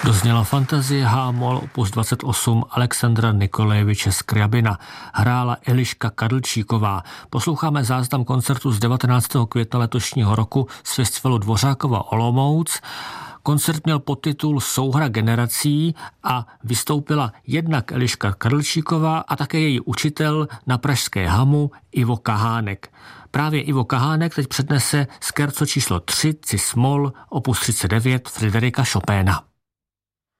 Dozněla fantazie H-moll opus 28 Alexandra Nikolajeviče Skryabina. Hrála Eliška Kadlčíková. Posloucháme záznam koncertu z 19. května letošního roku z festivalu Dvořákova Olomouc. Koncert měl podtitul Souhra generací a vystoupila jednak Eliška Kadlčíková a také její učitel na pražské Hamu Ivo Kahánek. Právě Ivo Kahánek teď přednese scherzo číslo 3 cis-moll opus 39 Fryderika Chopina.